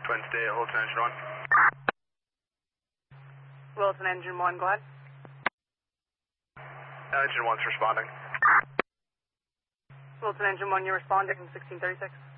Twin State, Wilson Engine 1. Wilson Engine 1, go ahead. Engine 1's responding. Wilson Engine 1, you're responding from 1636.